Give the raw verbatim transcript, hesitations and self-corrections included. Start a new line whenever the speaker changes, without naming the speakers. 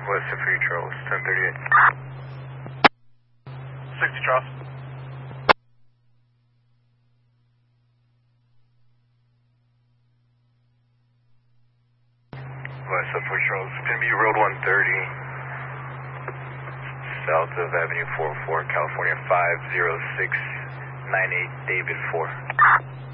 West of Free Charles, ten thirty-eight.
sixty Charles.
West of Free Charles, it's going to be Road one thirty, south of Avenue four oh four, California, five zero six nine eight, David four.